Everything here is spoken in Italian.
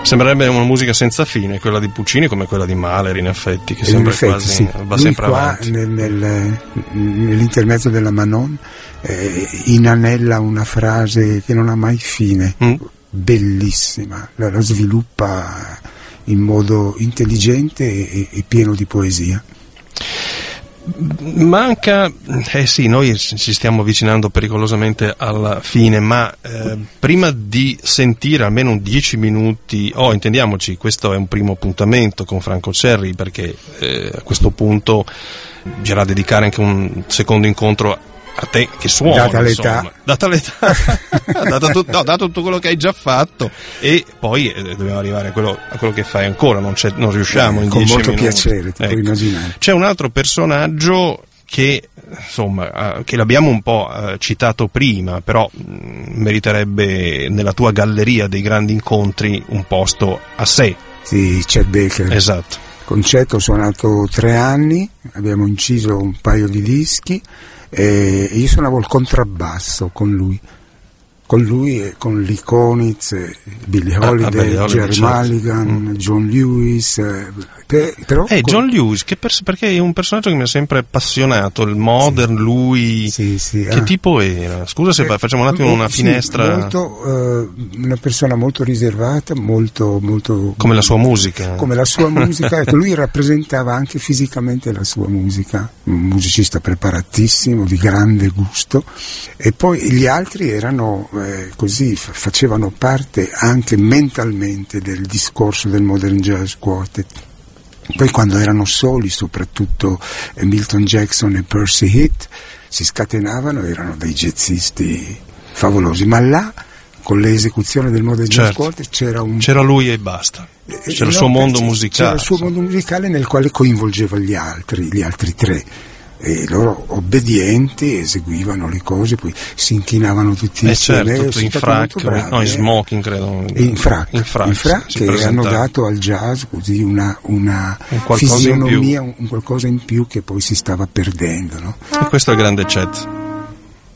Sembrerebbe una musica senza fine, quella di Puccini come quella di Mahler, in effetti, che sembra quasi sì. Va Lui sempre qua, avanti. Nell'intermezzo della Manon inanella una frase che non ha mai fine, bellissima, la sviluppa in modo intelligente e pieno di poesia. Manca, sì, noi ci stiamo avvicinando pericolosamente alla fine, ma prima di sentire almeno 10 minuti, intendiamoci, questo è un primo appuntamento con Franco Cerri, perché a questo punto bisognerà dedicare anche un secondo incontro a te che suoni, data l'età, dato tutto quello che hai già fatto, e poi dobbiamo arrivare a quello che fai ancora, non riusciamo in 10 minuti. Con molto piacere, ti puoi immaginare. C'è un altro personaggio che che l'abbiamo un po' citato prima, però meriterebbe nella tua galleria dei grandi incontri un posto a sé. Sì, Chet Baker. Esatto. Con Chet ho suonato 3 anni, abbiamo inciso un paio di dischi e io suonavo il contrabbasso con lui e con Lee Konitz, Billie Holiday, Jerry Mulligan, John Lewis, però John Lewis, perché è un personaggio che mi ha sempre appassionato, il modern, sì. Lui sì. Che tipo era? Scusa se facciamo un attimo una finestra. Molto, una persona molto riservata, molto come la sua musica. Ecco, lui rappresentava anche fisicamente la sua musica, un musicista preparatissimo, di grande gusto, e poi gli altri erano così, facevano parte anche mentalmente del discorso del Modern Jazz Quartet. Poi quando erano soli, soprattutto Milton Jackson e Percy Heath, si scatenavano, erano dei jazzisti favolosi, ma là con l'esecuzione del Modern Jazz Quartet c'era lui e basta, c'era il suo mondo musicale, c'era il suo mondo musicale nel quale coinvolgeva gli altri 3, e loro obbedienti eseguivano le cose, poi si inchinavano tutti insieme, tutto in frac, in smoking credo, in frac che hanno dato al jazz così una fisionomia, un qualcosa in più che poi si stava perdendo, no? E questo è il grande Chet.